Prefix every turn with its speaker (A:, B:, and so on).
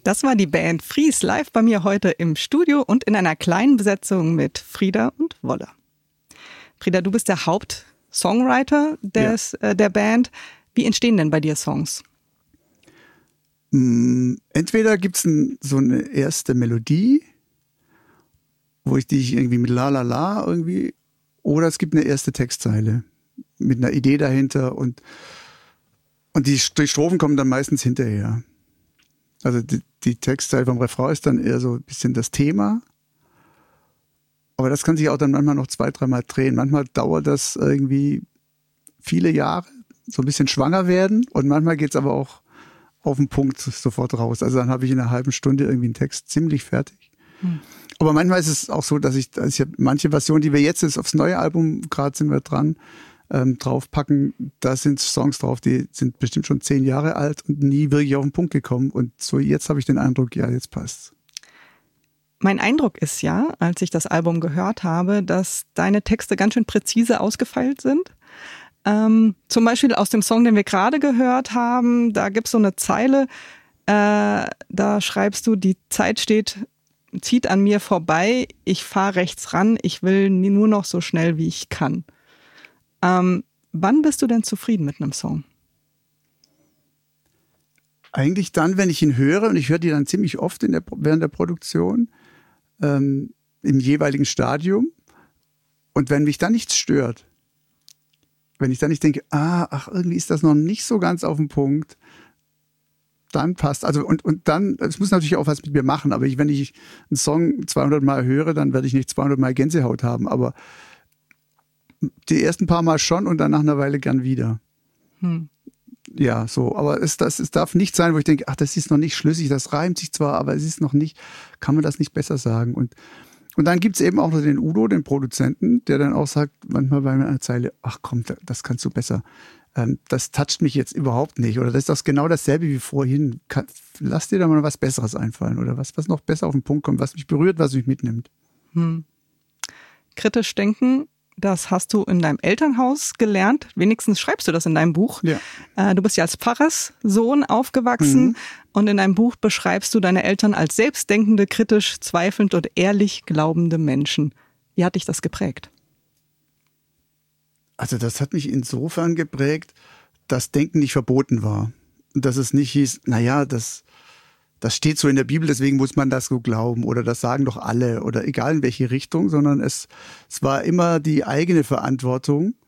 A: Das war die Band Fries live bei mir heute im Studio und in einer kleinen Besetzung mit Frieda und Wolle. Frieda, du bist der Hauptsongwriter der Band. Wie entstehen denn bei dir Songs?
B: Entweder gibt es so eine erste Melodie, die ich irgendwie mit la la la irgendwie, oder es gibt eine erste Textzeile mit einer Idee dahinter und die Strophen kommen dann meistens hinterher. Also die Textzeile vom Refrain ist dann eher so ein bisschen das Thema. Aber das kann sich auch dann manchmal noch 2-3 Mal drehen. Manchmal dauert das irgendwie viele Jahre, so ein bisschen schwanger werden. Und manchmal geht es aber auch auf den Punkt sofort raus. Also dann habe ich in einer halben Stunde irgendwie einen Text ziemlich fertig. Aber manchmal ist es auch so, dass ich manche Versionen, die wir jetzt aufs neue Album, gerade sind wir dran, draufpacken, da sind Songs drauf, die sind bestimmt schon 10 Jahre alt und nie wirklich auf den Punkt gekommen. Und so jetzt habe ich den Eindruck, ja, jetzt passt's.
A: Mein Eindruck ist ja, als ich das Album gehört habe, dass deine Texte ganz schön präzise ausgefeilt sind. Zum Beispiel aus dem Song, den wir gerade gehört haben, da gibt es so eine Zeile, da schreibst du, die Zeit zieht an mir vorbei, ich fahre rechts ran, ich will nur noch so schnell, wie ich kann. Wann bist du denn zufrieden mit einem Song?
B: Eigentlich dann, wenn ich ihn höre, und ich höre die dann ziemlich oft während der Produktion, im jeweiligen Stadium, und wenn mich dann nichts stört, wenn ich dann nicht denke, irgendwie ist das noch nicht so ganz auf den Punkt, dann passt. Also und dann, es muss natürlich auch was mit mir machen, aber wenn ich einen Song 200 Mal höre, dann werde ich nicht 200 Mal Gänsehaut haben, aber die ersten paar Mal schon und dann nach einer Weile gern wieder. Ja, so. Aber es darf nicht sein, wo ich denke, das ist noch nicht schlüssig, das reimt sich zwar, aber es ist noch nicht, kann man das nicht besser sagen. Und dann gibt es eben auch noch den Udo, den Produzenten, der dann auch sagt, manchmal bei einer Zeile, ach komm, das kannst du besser. Das toucht mich jetzt überhaupt nicht. Oder das ist doch genau dasselbe wie vorhin. Lass dir da mal was Besseres einfallen oder was noch besser auf den Punkt kommt, was mich berührt, was mich mitnimmt.
A: Kritisch denken, das hast du in deinem Elternhaus gelernt. Wenigstens schreibst du das in deinem Buch. Ja. Du bist ja als Pfarrerssohn aufgewachsen und in deinem Buch beschreibst du deine Eltern als selbstdenkende, kritisch, zweifelnd und ehrlich glaubende Menschen. Wie hat dich das geprägt?
B: Also das hat mich insofern geprägt, dass Denken nicht verboten war. Und dass es nicht hieß, das steht so in der Bibel, deswegen muss man das so glauben oder das sagen doch alle oder egal in welche Richtung, sondern es war immer die eigene Verantwortung